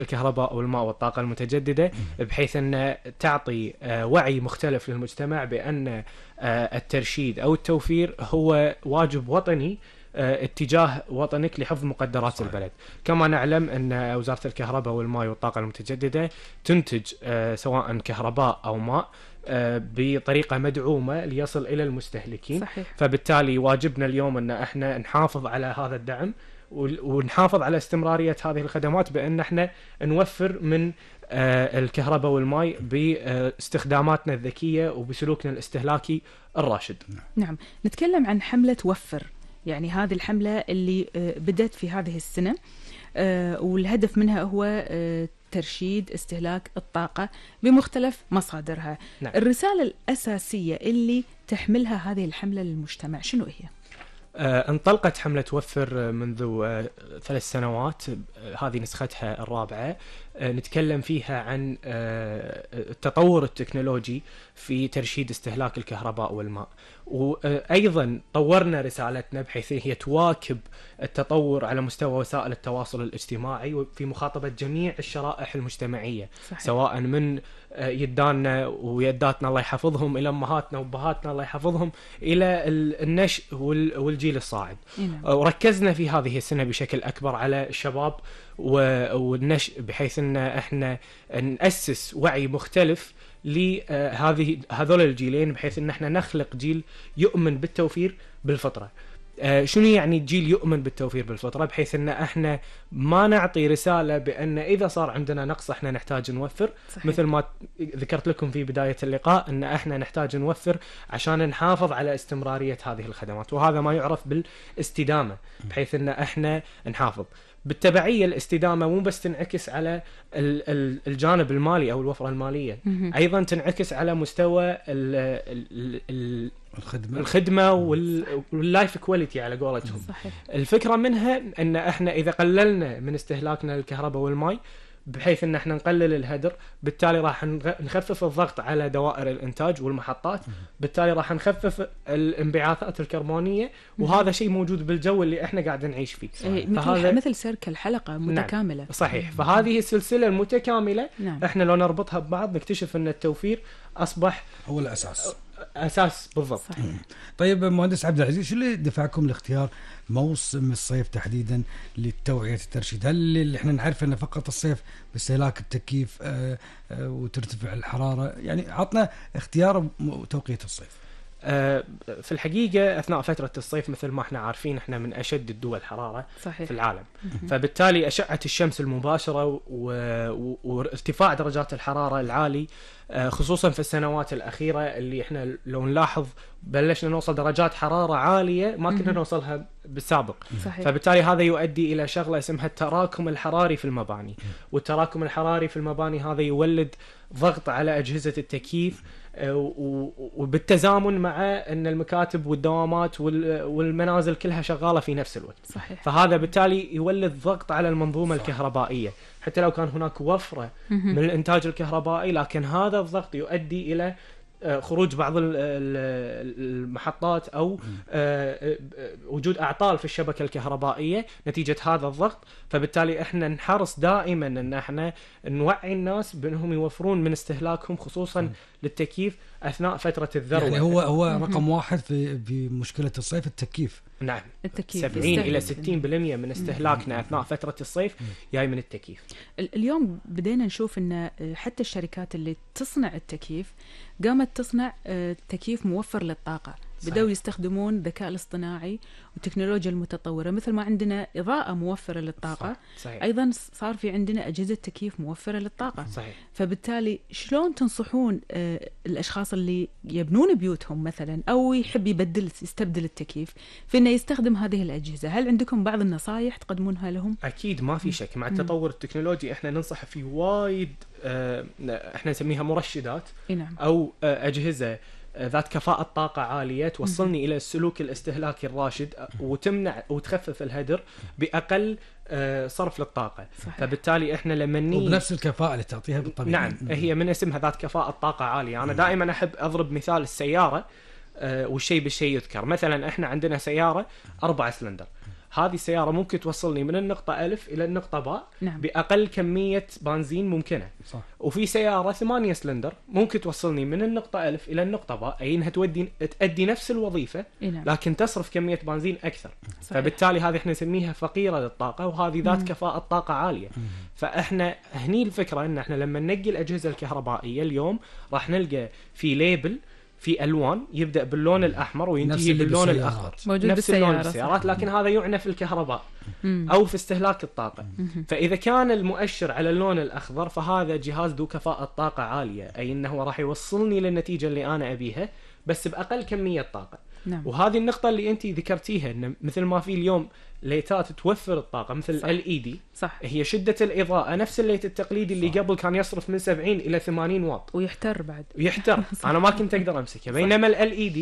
الكهرباء والماء والطاقة المتجددة، بحيث أن تعطي وعي مختلف للمجتمع بأن الترشيد أو التوفير هو واجب وطني اتجاه وطنك لحفظ مقدرات صحيح. البلد. كما نعلم أن وزارة الكهرباء والماء والطاقة المتجددة تنتج سواء كهرباء أو ماء بطريقة مدعومة ليصل إلى المستهلكين صحيح. فبالتالي واجبنا اليوم أن احنا نحافظ على هذا الدعم ونحافظ على استمرارية هذه الخدمات بأن احنا نوفر من الكهرباء والماء باستخداماتنا الذكية وبسلوكنا الاستهلاكي الراشد. نعم، نتكلم عن حملة وفر، يعني هذه الحملة اللي بدأت في هذه السنة، والهدف منها هو ترشيد استهلاك الطاقة بمختلف مصادرها. نعم. الرسالة الأساسية اللي تحملها هذه الحملة للمجتمع شنو هي؟ انطلقت حملة وفر منذ 3 سنوات، هذه نسختها الرابعة. نتكلم فيها عن التطور التكنولوجي في ترشيد استهلاك الكهرباء والماء، وأيضا طورنا رسالتنا بحيث هي تواكب التطور على مستوى وسائل التواصل الاجتماعي وفي مخاطبة جميع الشرائح المجتمعية صحيح. سواء من يدانا ويداتنا الله يحفظهم إلى أمهاتنا وأبهاتنا الله يحفظهم إلى النشء والجيل الصاعد. وركزنا في هذه السنة بشكل أكبر على الشباب والنشء، بحيث أن احنا نأسس وعي مختلف لهذول الجيلين، بحيث أن احنا نخلق جيل يؤمن بالتوفير بالفطرة. شنو يعني جيل يؤمن بالتوفير بالفطرة؟ بحيث أن احنا ما نعطي رسالة بأن إذا صار عندنا نقص احنا نحتاج نوفر صحيح. مثل ما ذكرت لكم في بداية اللقاء أن احنا نحتاج نوفر عشان نحافظ على استمرارية هذه الخدمات، وهذا ما يعرف بالاستدامة، بحيث أن احنا نحافظ. بالتبعية الاستدامة مو بس تنعكس على الجانب المالي أو الوفرة المالية، أيضا تنعكس على مستوى الخدمة واللايف كواليتي على قولتهم. صحيح. الفكرة منها أن احنا إذا قللنا من استهلاكنا للكهرباء والماء بحيث ان احنا نقلل الهدر، بالتالي راح نخفف الضغط على دوائر الانتاج والمحطات، بالتالي راح نخفف الانبعاثات الكربونيه، وهذا شيء موجود بالجو اللي احنا قاعدين نعيش فيه. مثل سيرك الحلقه متكامله. نعم. صحيح. فهذه السلسله المتكامله نعم. احنا لو نربطها ببعض نكتشف ان التوفير اصبح هو الاساس. اساس بالضبط. صحيح. طيب مهندس عبد العزيز، شو اللي دفعكم لاختيار موسم الصيف تحديدا للتوعية الترشيد؟ هل اللي احنا نعرف ان فقط الصيف باستهلاك التكييف وترتفع الحرارة؟ يعني عطنا اختيار توقيت الصيف. في الحقيقة أثناء فترة الصيف مثل ما احنا عارفين احنا من أشد الدول حرارة صحيح. في العالم. فبالتالي أشعة الشمس المباشرة وارتفاع درجات الحرارة العالي خصوصا في السنوات الأخيرة اللي احنا لو نلاحظ بلشنا نوصل درجات حرارة عالية ما كنا نوصلها بالسابق. صحيح. فبالتالي هذا يؤدي إلى شغلة اسمها التراكم الحراري في المباني، والتراكم الحراري في المباني هذا يولد ضغط على أجهزة التكييف، وبالتزامن مع أن المكاتب والدوامات والمنازل كلها شغالة في نفس الوقت. صحيح. فهذا بالتالي يولد ضغط على المنظومة الكهربائية، حتى لو كان هناك وفرة من الإنتاج الكهربائي، لكن هذا الضغط يؤدي إلى خروج بعض المحطات أو وجود أعطال في الشبكة الكهربائية نتيجة هذا الضغط. فبالتالي احنا نحرص دائما أن احنا نوعي الناس بأنهم يوفرون من استهلاكهم خصوصا للتكييف أثناء فترة الذروة. يعني هو رقم واحد في مشكلة الصيف التكييف. نعم، التكييف 70 إلى 60% من استهلاكنا أثناء فترة الصيف جاي من التكييف. اليوم بدينا نشوف أن حتى الشركات اللي تصنع التكييف قامت تصنع تكييف موفر للطاقة. بدأوا يستخدمون الذكاء الاصطناعي والتكنولوجيا المتطورة، مثل ما عندنا إضاءة موفرة للطاقة. صحيح. أيضا صار في عندنا أجهزة تكييف موفرة للطاقة. صحيح. فبالتالي شلون تنصحون الأشخاص اللي يبنون بيوتهم مثلا أو يحب يستبدل التكييف في أنه يستخدم هذه الأجهزة؟ هل عندكم بعض النصائح تقدمونها لهم؟ أكيد ما في شك، مع التطور التكنولوجي إحنا ننصح في وايد إحنا نسميها مرشدات. نعم. أو أجهزة ذات كفاءة طاقة عالية توصلني إلى السلوك الاستهلاكي الراشد وتمنع وتخفف الهدر بأقل صرف للطاقة. صحيح. فبالتالي إحنا لما وبنفس الكفاءة اللي تعطيها بالطبيعة. نعم، هي من اسمها ذات كفاءة طاقة عالية. أنا دائما أحب أضرب مثال السيارة، والشيء بالشيء يذكر. مثلا إحنا عندنا سيارة 4 سلندر، هذه السيارة ممكن توصلني من النقطة ألف إلى النقطة باء نعم. بأقل كمية بنزين ممكنة. صح. وفي سيارة 8 سلندر ممكن توصلني من النقطة ألف إلى النقطة باء، أي إنها تؤدي نفس الوظيفة نعم. لكن تصرف كمية بنزين أكثر. صحيح. فبالتالي هذه احنا نسميها فقيرة للطاقة، وهذه ذات كفاءة طاقة عالية. فاحنا هني الفكرة ان احنا لما ننقي الأجهزة الكهربائية اليوم راح نلقى في ليبل، في ألوان يبدأ باللون الأحمر وينتهي باللون الأخضر، موجود نفس اللون بالسيارات، لكن هذا يعنى في الكهرباء أو في استهلاك الطاقة. فإذا كان المؤشر على اللون الأخضر فهذا جهاز ذو كفاءة طاقة عالية، أي أنه راح يوصلني للنتيجة اللي أنا أبيها بس بأقل كمية طاقة. نعم. وهذه النقطة اللي أنت ذكرتيها، إن مثل ما في اليوم ليتات توفر الطاقة مثل LED، صح. هي شدة الإضاءة نفس الليت التقليدي اللي قبل كان يصرف من 70 إلى 80 واط ويحتر بعد. ويحتر. أنا ما كنت أقدر أمسكه. بينما LED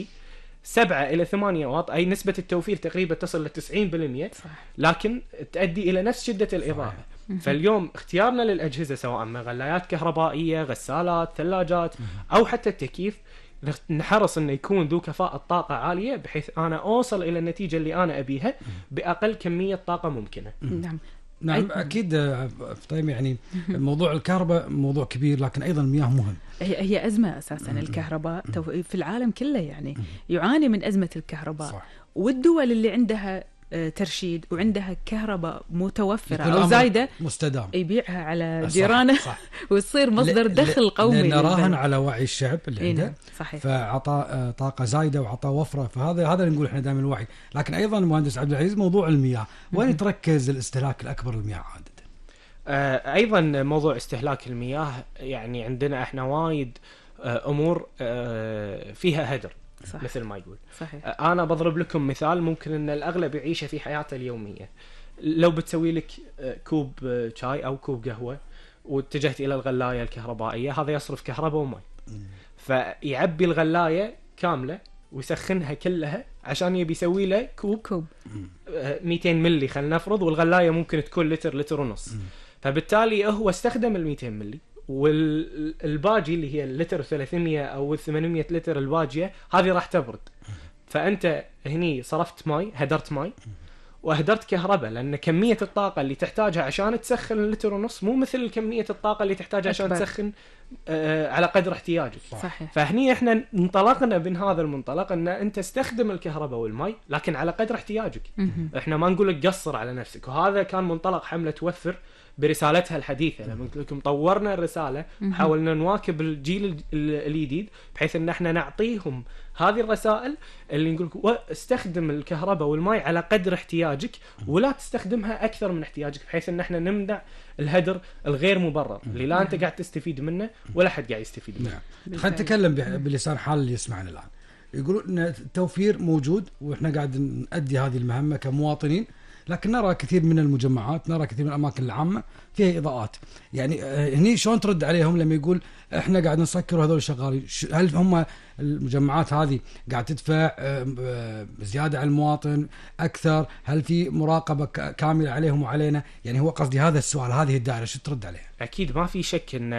7 إلى 8 واط، أي نسبة التوفير تقريبا تصل ل 90%، صح. لكن تؤدي إلى نفس شدة الإضاءة. فاليوم اختيارنا للأجهزة سواء من غلايات كهربائية، غسالات، ثلاجات، أو حتى التكييف، نحرص انه يكون ذو كفاءة طاقة عالية بحيث انا اوصل الى النتيجة اللي انا ابيها باقل كمية طاقة ممكنة. نعم. اكيد. طيب يعني موضوع الكهرباء موضوع كبير، لكن ايضا المياه مهم. هي ازمة اساسا الكهرباء في العالم كله، يعني يعاني من ازمة الكهرباء. صح. والدول اللي عندها ترشيد وعندها كهرباء متوفرة أو زايدة مستدام يبيعها على جيرانه. صح. ويصير مصدر دخل قومي، نراهن على وعي الشعب اللي عنده. صحيح. فعطى طاقة زايدة وعطى وفرة، فهذا اللي نقول احنا دائما الوعي. لكن أيضا المهندس عبد العزيز موضوع المياه، وين تركز الاستهلاك الأكبر للمياه عادة؟ أيضا موضوع استهلاك المياه، يعني عندنا احنا وايد أمور فيها هدر. صح. مثل ما يقول. صحيح. أنا بضرب لكم مثال ممكن أن الأغلب يعيشه في حياته اليومية. لو بتسوي لك كوب شاي أو كوب قهوة واتجهت إلى الغلاية الكهربائية، هذا يصرف كهرباء وماء. فيعبي الغلاية كاملة ويسخنها كلها عشان يبي يسوي له كوب 200 ملي خلينا نفرض، والغلاية ممكن تكون لتر ونص. فبالتالي هو استخدم ال 200 ملي، والباجي اللي هي اللتر 300 أو 800 لتر الباجية هذه راح تبرد. فأنت هني صرفت ماي، هدرت ماي وأهدرت كهرباء، لأن كمية الطاقة اللي تحتاجها عشان تسخن اللتر ونص مو مثل كمية الطاقة اللي تحتاجها عشان تسخن على قدر احتياجك. صحيح. فهني احنا انطلقنا من هذا المنطلق ان انت استخدم الكهرباء والماء لكن على قدر احتياجك. احنا ما نقول لك قصر على نفسك، وهذا كان منطلق حملة توفر برسالتها الحديثة. لما قلت لكم طورنا الرسالة، حاولنا نواكب الجيل الجديد بحيث ان احنا نعطيهم هذه الرسائل اللي نقول لكم استخدم الكهرباء والماء على قدر احتياجك ولا تستخدمها اكثر من احتياجك، بحيث ان احنا نمنع الهدر الغير مبرر اللي لا انت قاعد تستفيد منه ولا حد قاعد يستفيد منه. خلينا نتكلم بلسان حال اللي يسمعنا الان. يقولون ان التوفير موجود واحنا قاعد نؤدي هذه المهمة كمواطنين، لكن نرى كثير من المجمعات، نرى كثير من الأماكن العامة فيها إضاءات. يعني هني شلون ترد عليهم لما يقول إحنا قاعد نسكر وهذول شغالين؟ هل هم المجمعات هذه قاعد تدفع زيادة على المواطن أكثر؟ هل في مراقبة كاملة عليهم وعلينا؟ يعني هو قصدي هذا السؤال، هذه الدائرة شو ترد عليها؟ أكيد ما في شك أن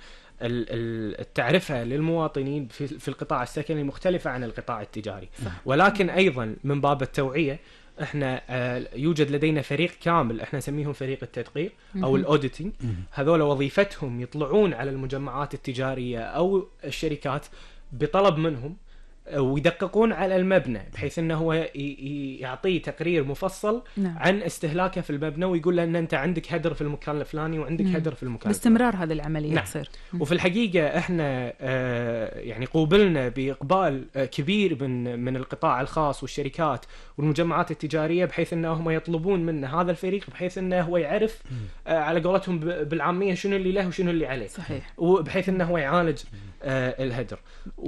التعرفة للمواطنين في القطاع السكني مختلفة عن القطاع التجاري. ولكن أيضا من باب التوعية احنا يوجد لدينا فريق كامل احنا نسميهم فريق التدقيق او الاوديتنج. هذول وظيفتهم يطلعون على المجمعات التجارية او الشركات بطلب منهم ويدققون على المبنى بحيث انه هو يعطيه تقرير مفصل عن استهلاكه في المبنى، ويقول له ان انت عندك هدر في المكان الفلاني وعندك هدر في المكان باستمرار هذه العمليه تصير. وفي الحقيقه احنا يعني قوبلنا باقبال كبير من القطاع الخاص والشركات والمجمعات التجاريه بحيث انهم يطلبون منا هذا الفريق بحيث انه هو يعرف على قولتهم بالعاميه شنو اللي له وشنو اللي عليه. صحيح. وبحيث انه هو يعالج الهدر.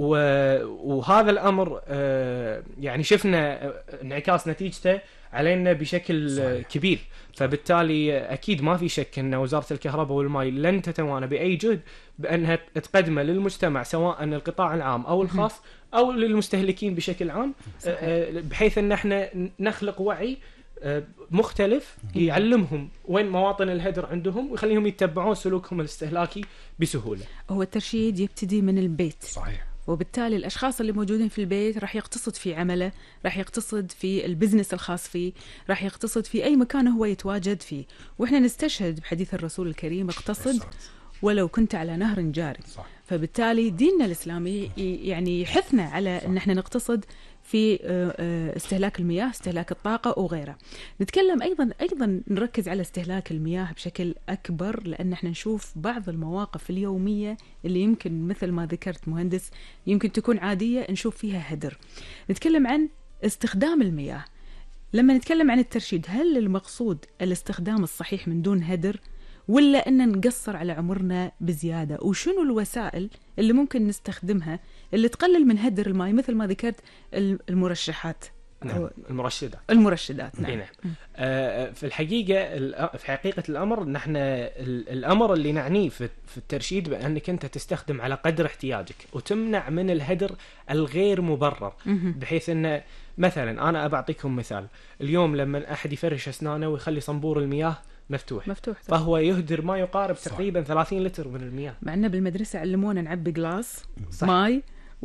وهذا الأمر يعني شفنا انعكاس نتيجته علينا بشكل صحيح. كبير. فبالتالي أكيد ما في شك أن وزارة الكهرباء والماء لن تتوانى بأي جهد بأنها تقدمه للمجتمع سواء القطاع العام أو الخاص أو للمستهلكين بشكل عام صحيح. بحيث أن احنا نخلق وعي مختلف يعلمهم وين مواطن الهدر عندهم ويخليهم يتبعون سلوكهم الاستهلاكي بسهولة. هو الترشيد يبتدي من البيت. صحيح. وبالتالي الأشخاص اللي موجودين في البيت راح يقتصد في عمله، راح يقتصد في البزنس الخاص فيه، راح يقتصد في أي مكان هو يتواجد فيه. وإحنا نستشهد بحديث الرسول الكريم اقتصد ولو كنت على نهر جاري. صح. فبالتالي ديننا الإسلامي يعني يحثنا على أن احنا نقتصد في استهلاك المياه، استهلاك الطاقة وغيره. نتكلم أيضا نركز على استهلاك المياه بشكل أكبر، لأن احنا نشوف بعض المواقف اليومية اللي يمكن مثل ما ذكرت مهندس يمكن تكون عادية نشوف فيها هدر. نتكلم عن استخدام المياه. لما نتكلم عن الترشيد، هل المقصود الاستخدام الصحيح من دون هدر، ولا أن نقصر على عمرنا بزيادة؟ وشنو الوسائل اللي ممكن نستخدمها اللي تقلل من هدر الماء، مثل ما ذكرت المرشحات؟ نعم، المرشدات. نعم. نعم. في الحقيقة، في حقيقة الأمر، نحن الأمر اللي نعنيه في الترشيد بأنك أنت تستخدم على قدر احتياجك وتمنع من الهدر الغير مبرر، بحيث أن مثلا أنا أبعطيكم مثال. اليوم لما أحد يفرش أسنانه ويخلي صنبور المياه مفتوح فهو يهدر ما يقارب تقريبا 30 لتر من المياه. مع أنه بالمدرسة علمونا نعبي جلاس ماي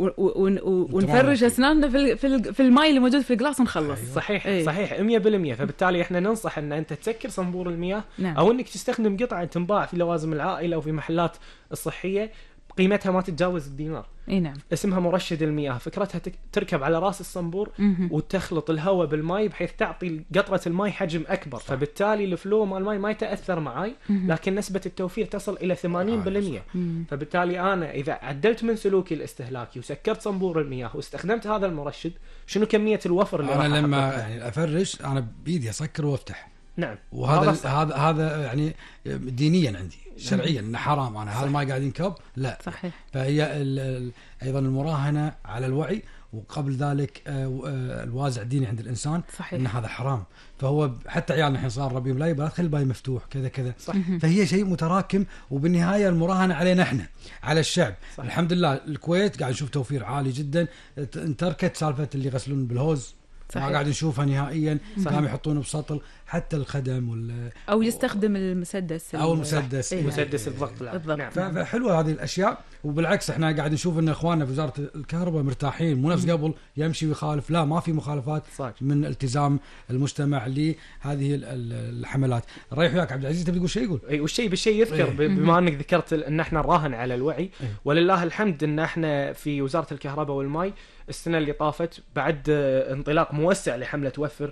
ونفرش أسناننا في الماء اللي موجود في الجلاس ونخلص. صحيح. 100%. فبالتالي احنا ننصح ان انت تسكر صنبور المياه. نعم. او انك تستخدم قطعة تنباع في لوازم العائلة وفي محلات الصحية قيمتها ما تتجاوز الدينار. نعم. اسمها مرشد المياه. فكرتها تركب على راس الصنبور وتخلط الهواء بالماء بحيث تعطي قطرة الماء حجم أكبر. فبالتالي الفلو مال الماء ما يتأثر معي، لكن نسبة التوفير تصل إلى 80%. فبالتالي أنا إذا عدلت من سلوكي الاستهلاكي وسكرت صنبور المياه واستخدمت هذا المرشد، شنو كمية الوفر اللي أنا لما يعني أفرش أنا بيدي أسكر وافتح. نعم. وهذا هذا يعني دينيا عندي شرعيا انه حرام. انا هذا ما قاعد ينكب، لا. صحيح. فهي ايضا المراهنه على الوعي، وقبل ذلك الوازع الديني عند الانسان. صحيح. ان هذا حرام. فهو حتى عيالنا الحين صار ربيهم لا يبغى تخلي الباي مفتوح كذا. صح. فهي شيء متراكم، وبالنهايه المراهنه علينا احنا، على الشعب. صح. الحمد لله الكويت قاعد نشوف توفير عالي جدا. انتركت سالفه اللي يغسلون بالهوز. صحيح. ما قاعد نشوفها نهائيا. كانوا يحطونه بسطل حتى الخدم او يستخدم المسدس او المسدس. مسدس الضغط. نعم. فحلوه هذه الاشياء. وبالعكس احنا قاعد نشوف ان اخواننا في وزاره الكهرباء مرتاحين، مو نفس قبل يمشي ويخالف. لا، ما في مخالفات من التزام المجتمع لهذه الحملات. رايح وياك عبد العزيز، تبي تقول شيء؟ يقول اي. والشيء بالشيء يذكر. بما انك ذكرت ان احنا نراهن على الوعي، ولله الحمد ان احنا في وزاره الكهرباء والماء السنه اللي طافت بعد انطلاق موسع لحمله وفر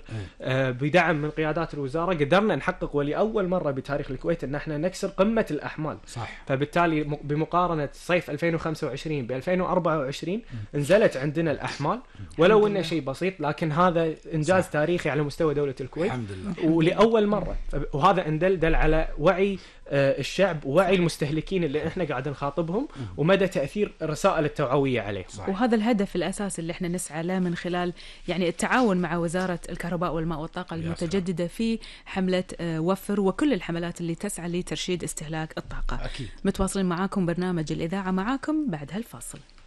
بدعم من قيادات الوزاره، قدرنا نحقق ولأول مره بتاريخ الكويت ان احنا نكسر قمه الاحمال. صح. فبالتالي بمقارنه صيف 2025 ب 2024 نزلت عندنا الاحمال، ولو انه شيء بسيط، لكن هذا انجاز صح. تاريخي على مستوى دوله الكويت. الحمد لله. ولأول مره. وهذا دل على وعي الشعب ووعي المستهلكين اللي احنا قاعد نخاطبهم، ومدى تأثير الرسائل التوعوية عليه. صحيح. وهذا الهدف الأساس اللي احنا نسعى له من خلال يعني التعاون مع وزارة الكهرباء والماء والطاقة المتجددة في حملة وفر، وكل الحملات اللي تسعى لترشيد استهلاك الطاقة. أكيد. متواصلين معاكم، برنامج الإذاعة معاكم بعد هالفاصل.